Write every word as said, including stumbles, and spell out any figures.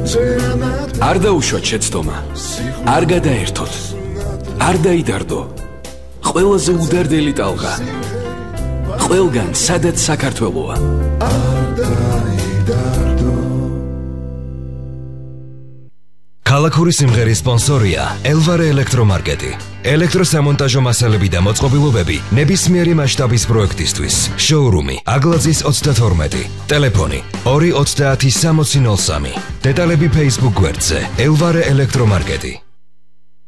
არ დაუშვათ შეცდომა, არ გადაერთოთ, არ დაიდარდო. ყველაზე უდარდელი ტალღა. ყველგან სადაც საქართველოა. ქალაქური სიმღერის სპონსორია ელვარე ელექტრომარკეტი. ელექტროსამონტაჟო მასალები და მოწყობილობები ნებისმიერი მასშტაბის პროექტისთვის. შოურუმი აგლაძის ოცდათორმეტი. ტელეფონი ორი ოცდაათი სამოცი ნოლ სამი. დეტალები Facebook გვერდზე ელვარე ელექტრომარკეტი.